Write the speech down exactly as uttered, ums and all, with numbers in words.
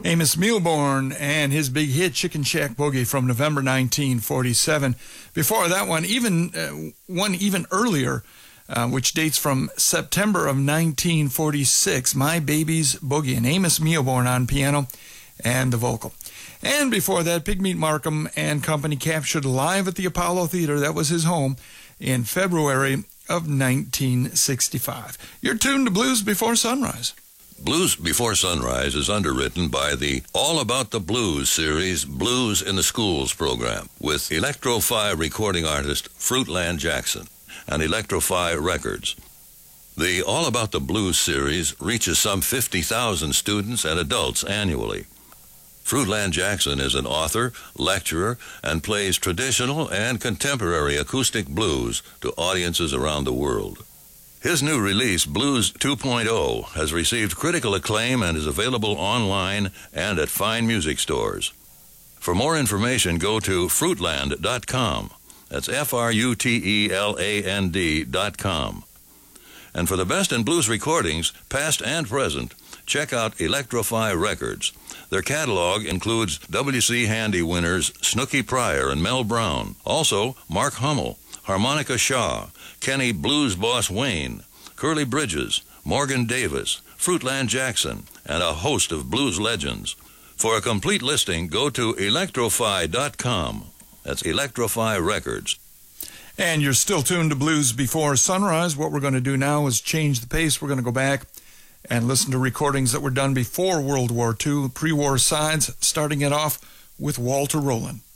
Amos Milborn and his big hit Chicken Shack Boogie from November nineteen forty-seven. Before that one, even uh, one even earlier, uh, which dates from September of nineteen forty-six, My Baby's Boogie, and Amos Milborn on piano and the vocal. And before that, Pigmeat Markham and Company captured live at the Apollo Theater, that was his home, in February of nineteen sixty-five. You're tuned to Blues Before Sunrise. Blues Before Sunrise is underwritten by the All About the Blues series Blues in the Schools program with Electro-Fi recording artist Fruitland Jackson and Electro-Fi Records. The All About the Blues series reaches some fifty thousand students and adults annually. Fruitland Jackson is an author, lecturer, and plays traditional and contemporary acoustic blues to audiences around the world. His new release, Blues two point oh, has received critical acclaim and is available online and at fine music stores. For more information, go to fruitland dot com. That's F R U T E L A N D dot com. And for the best in blues recordings, past and present, check out Electro-Fi Records. Their catalog includes W C Handy winners Snooky Pryor and Mel Brown, also Mark Hummel, Harmonica Shaw, Kenny Blues Boss Wayne, Curly Bridges, Morgan Davis, Fruitland Jackson, and a host of blues legends. For a complete listing, go to electro-fi dot com. That's Electro-Fi Records. And you're still tuned to Blues Before Sunrise. What we're going to do now is change the pace. We're going to go back and listen to recordings that were done before World War Two, pre-war sides, starting it off with Walter Rowland.